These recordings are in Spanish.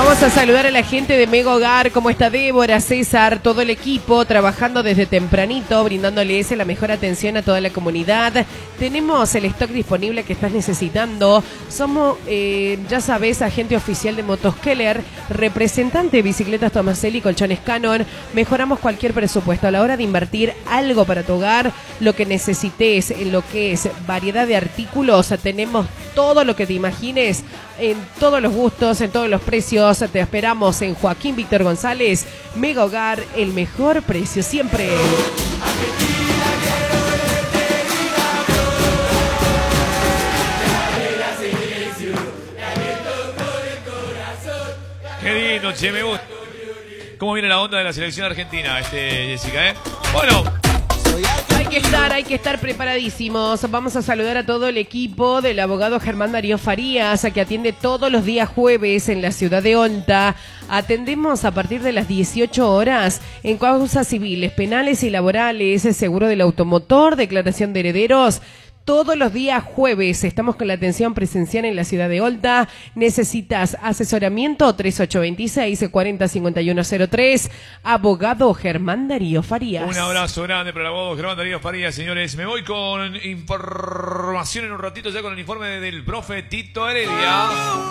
Vamos a saludar a la gente de Mega Hogar. ¿Cómo está Débora, César, todo el equipo trabajando desde tempranito, brindándoles la mejor atención a toda la comunidad? Tenemos el stock disponible que estás necesitando. Somos, ya sabes, agente oficial de Motos Keller, representante de Bicicletas Tomaselli y Colchones Canon. Mejoramos cualquier presupuesto a la hora de invertir algo para tu hogar, lo que necesites, en lo que es variedad de artículos. Tenemos todo lo que te imagines, en todos los gustos, en todos los precios. Te esperamos en Joaquín Víctor González, Mega Hogar, el mejor precio siempre. Qué lindo, che, me gusta. ¿Cómo viene la onda de la selección argentina, Jessica, Bueno. Hay que estar preparadísimos. Vamos a saludar a todo el equipo del abogado Germán Darío Farías, a que atiende todos los días jueves en la ciudad de Onta. Atendemos a partir de las 18 horas en causas civiles, penales y laborales, seguro del automotor, declaración de herederos. Todos los días jueves estamos con la atención presencial en la ciudad de Olta. ¿Necesitas asesoramiento? 3826-405103. Abogado Germán Darío Farías. Un abrazo grande para el abogado Germán Darío Farías, señores. Me voy con información en un ratito ya con el informe del profe Tito Heredia.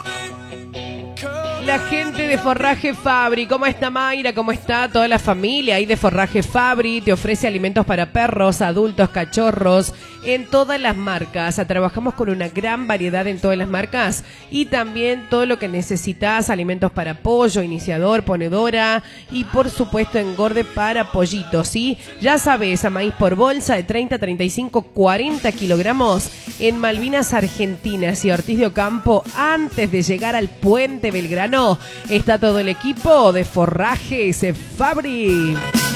La gente de Forraje Fabri, ¿cómo está Mayra? ¿Cómo está toda la familia ahí de Forraje Fabri? Te ofrece alimentos para perros, adultos, cachorros, en todas las marcas. Trabajamos con una gran variedad en todas las marcas y también todo lo que necesitas, alimentos para pollo, iniciador, ponedora y por supuesto engorde para pollitos, ¿sí? Ya sabes, a maíz por bolsa de 30, 35, 40 kilogramos en Malvinas Argentinas y Ortiz de Ocampo, antes de llegar al puente Belgrano. Está todo el equipo de Forrajes Fabri.